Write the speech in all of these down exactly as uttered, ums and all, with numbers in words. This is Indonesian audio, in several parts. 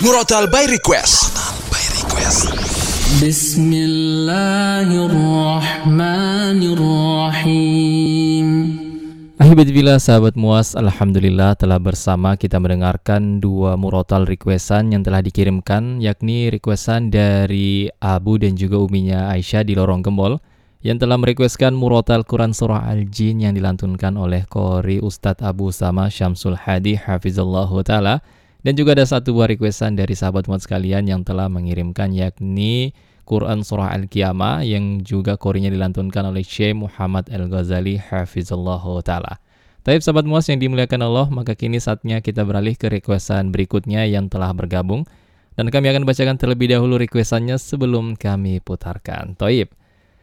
Murotal by Request. Murotal by Request. Bismillahirrahmanirrahim. Alhamdulillah sahabat Muas, alhamdulillah telah bersama kita mendengarkan dua murotal requestan yang telah dikirimkan, yakni requestan dari Abu dan juga uminya Aisyah di Lorong Gembol yang telah merequestkan murotal Quran Surah Al-Jin yang dilantunkan oleh Qori Ustadz Abu Usama Syamsul Hadi Hafizallahu Ta'ala. Dan juga ada satu buah requestan dari sahabat Muas sekalian yang telah mengirimkan, yakni Quran Surah Al-Qiyamah yang juga qorinya dilantunkan oleh Syekh Muhammad Al-Ghazali Hafizallahu Ta'ala. Taib sahabat Muas yang dimuliakan Allah, maka kini saatnya kita beralih ke requestan berikutnya yang telah bergabung. Dan kami akan bacakan terlebih dahulu requestannya sebelum kami putarkan. Taib.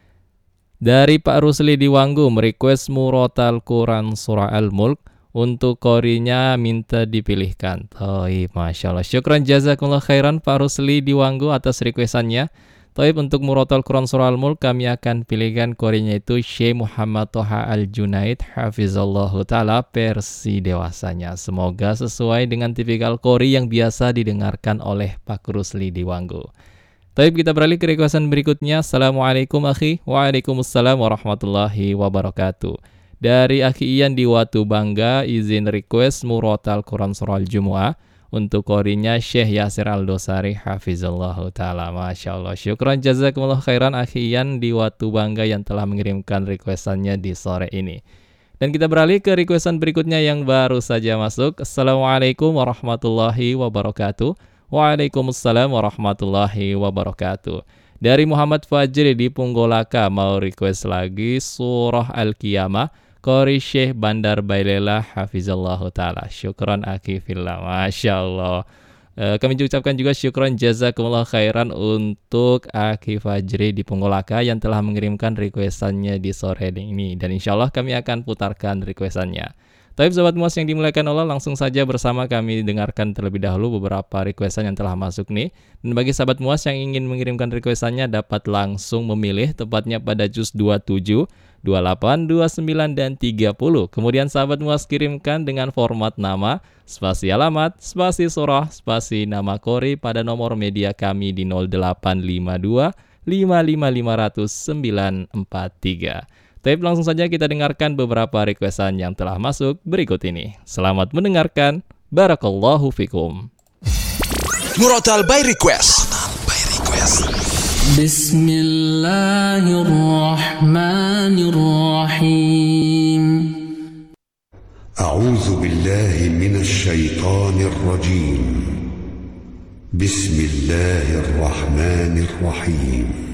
Dari Pak Rusli di Wanggu merequest murotal Quran Surah Al-Mulk untuk qorinya minta dipilihkan. Taib, Masya Allah. Syukran jazakumullah khairan Pak Rusli di Wanggu atas requestannya. Taib, untuk murotal Quran Surah Al-Mulk kami akan pilihkan qorinya itu Syekh Muhammad Toha Al-Junaid Hafizallahu Ta'ala versi dewasanya. Semoga sesuai dengan tipikal qori yang biasa didengarkan oleh Pak Rusli di Wanggu. Taib, kita beralih ke requestan berikutnya. Assalamualaikum akhi. Waalaikumsalam warahmatullahi wabarakatuh. Dari Akhi Ian di Watu Bangga, izin request murotal Quran Surah Al-Jumu'ah untuk qorinya Syekh Yasir Al-Dosari Hafizallahu Ta'ala. Masya Allah. Syukran jazakumullah khairan Akhi Ian di Watu Bangga yang telah mengirimkan requestannya di sore ini. Dan kita beralih ke requestan berikutnya yang baru saja masuk. Assalamualaikum warahmatullahi wabarakatuh. Waalaikumsalam warahmatullahi wabarakatuh. Dari Muhammad Fajri di Punggolaka mau request lagi Surah Al-Qiyamah qori Syekh Bandar Bailela Hafizallahu Ta'ala. Syukran akhi fillah. Masya Allah. E, kami ucapkan juga syukran jazakumullah khairan untuk Akhi Fajri di Punggolaka yang telah mengirimkan requestannya di sore ini. Dan insya Allah kami akan putarkan requestannya. Taib sahabat Muas yang dimuliakan Allah, langsung saja bersama kami dengarkan terlebih dahulu beberapa requestan yang telah masuk nih. Dan bagi sahabat Muas yang ingin mengirimkan requestannya dapat langsung memilih, tepatnya pada juz dua puluh tujuh, dua puluh delapan, dua puluh sembilan, dan tiga puluh. Kemudian sahabat Muas kirimkan dengan format nama, spasi alamat, spasi surah, spasi nama qori pada nomor media kami di nol delapan lima dua, lima lima lima nol nol, sembilan empat tiga. Tapi langsung saja kita dengarkan beberapa requestan yang telah masuk berikut ini. Selamat mendengarkan. Barakallahu fikum. Murotal by Request. Murotal by Request. Bismillahirrahmanirrahim. A'udzu billahi minasy syaithanir rajim. Bismillahirrahmanirrahim.